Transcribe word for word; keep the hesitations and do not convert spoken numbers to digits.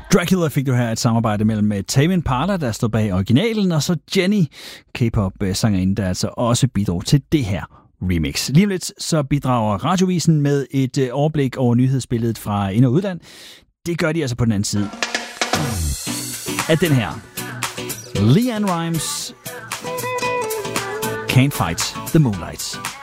Dracula fik du her et samarbejde mellem Tame Impala, der stod bag originalen, og så Jenny, K-pop-sangerinde, der altså også bidrog til det her remix. Lige om lidt så bidrager Radiovisen med et overblik over nyhedsbilledet fra ind- og udland. Det gør de altså på den anden side af den her. LeAnn Rimes, Can't Fight the Moonlight.